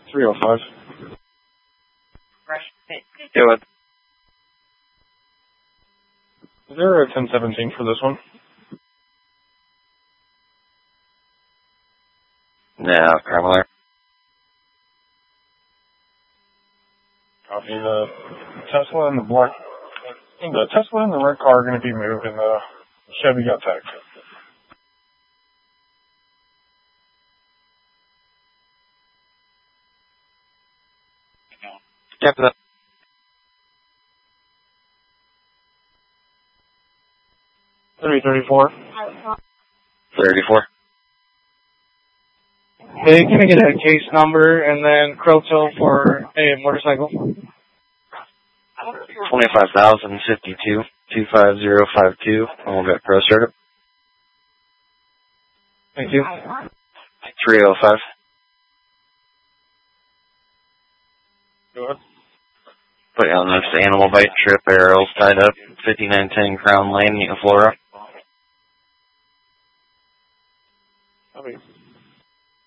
305. Do it. Is there a 1017 for this one? No, Carmel. Copy. The Tesla and the black. The Tesla and the red car are going to be moved, and the Chevy got tagged. Step it up. 3034. 34. Hey, can I get a case number and then Croto for a motorcycle? 25,052 25052. And we'll get pro startup. Thank you. 305. Go ahead. Put you on this animal bite trip, barrels tied up. 5910 Crown Lane, Flora. Copy.